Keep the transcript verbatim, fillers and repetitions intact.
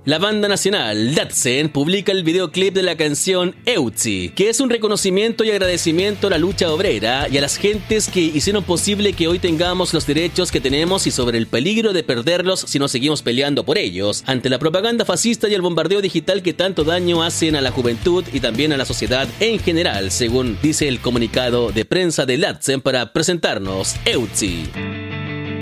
La banda nacional Datzen publica el videoclip de la canción Eutzi, que es un reconocimiento y agradecimiento a la lucha obrera y a las gentes que hicieron posible que hoy tengamos los derechos que tenemos y sobre el peligro de perderlos si no seguimos peleando por ellos, ante la propaganda fascista y el bombardeo digital que tanto daño hacen a la juventud y también a la sociedad en general, según dice el comunicado de prensa de Datzen para presentarnos Eutzi.